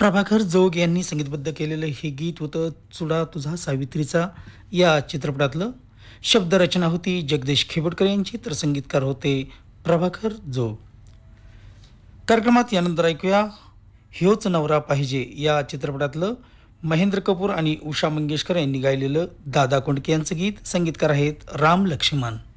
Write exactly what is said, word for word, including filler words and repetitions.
प्रभाकर जोग यांनी संगीतबद्ध केलेलं हे गीत होतं चुडा तुझा सावित्रीचा या चित्रपटातलं. शब्दरचना होती जगदीश खेबडकर यांची, तर संगीतकार होते प्रभाकर जोग. कार्यक्रमात यानंतर ऐकूया ह्योच नवरा पाहिजे या चित्रपटातलं महेंद्र कपूर आणि उषा मंगेशकर यांनी गायलेलं दादा कोंडके यांचं गीत. संगीतकार आहेत राम लक्ष्मण.